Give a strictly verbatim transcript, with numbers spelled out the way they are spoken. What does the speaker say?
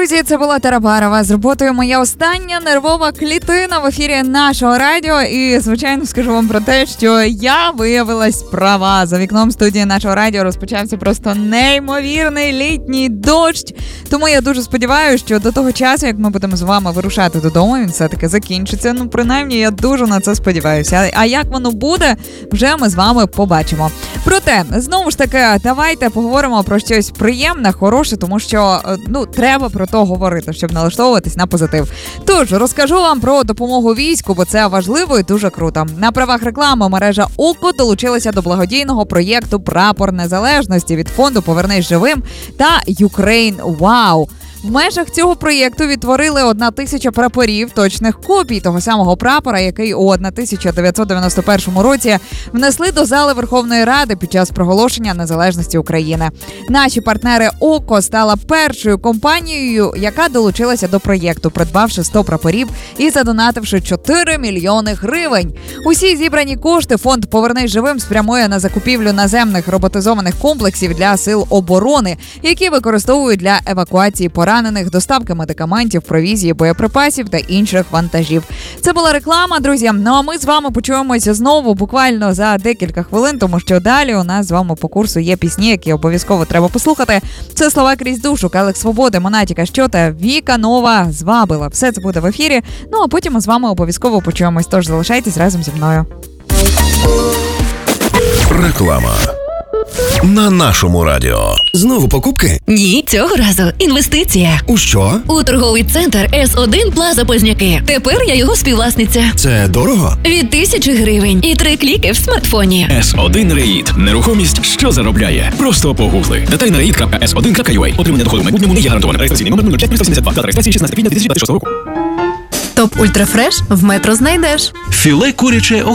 Друзі, це була Тарабарова з роботою «Моя остання нервова клітина» в ефірі нашого радіо. І, звичайно, скажу вам про те, що я виявилась права. За вікном студії нашого радіо розпочався просто неймовірний літній дощ. Тому я дуже сподіваюся, що до того часу, як ми будемо з вами вирушати додому, він все-таки закінчиться. Ну, принаймні, я дуже на це сподіваюся. А як воно буде, вже ми з вами побачимо. Проте, знову ж таки, давайте поговоримо про щось приємне, хороше, тому що, ну, треба про то говорити, щоб налаштовуватись на позитив. Тож, розкажу вам про допомогу війську, бо це важливо і дуже круто. На правах реклами мережа ОКО долучилася до благодійного проєкту «Прапор Незалежності» від фонду «Повернись живим» та «Ukraine Wow». В межах цього проєкту відтворили одна тисяча прапорів, точних копій того самого прапора, який у тисяча дев'ятсот дев'яносто першому році внесли до зали Верховної Ради під час проголошення незалежності України. Наші партнери ОКО стала першою компанією, яка долучилася до проєкту, придбавши сто прапорів і задонативши чотири мільйони гривень. Усі зібрані кошти фонд «Повернись живим» спрямує на закупівлю наземних роботизованих комплексів для сил оборони, які використовують для евакуації поранених, доставки медикаментів, провізії, боєприпасів та інших вантажів. Це була реклама, друзі. Ну а ми з вами почуємося знову буквально за декілька хвилин, тому що далі у нас з вами по курсу є пісні, які обов'язково треба послухати. Це «Слова крізь душу», Келих Свободи, Монатіка Щота, Віка Нова, «Звабила». Все це буде в ефірі. Ну а потім ми з вами обов'язково почуємось. Тож залишайтесь разом зі мною. Реклама на нашому радіо. Знову покупки? Ні, цього разу інвестиція. У що? У торговий центр Ес один Плаза Позняки. Тепер я його співвласниця. Це дорого? Від тисячі гривень і три кліки в смартфоні. Ес один Реїд. Нерухомість, що заробляє. Просто погугли. Деталі на реїд крапка ес один крапка ю а. Отримання доходу в майбутньому не є гарантоване. Реєстраційний номер нуль п'ять сімдесят два. Дата реєстрації шістнадцяте квітня дві тисячі двадцять шостого року. Топ Ультрафреш в Метро знайдеш. Філе куряче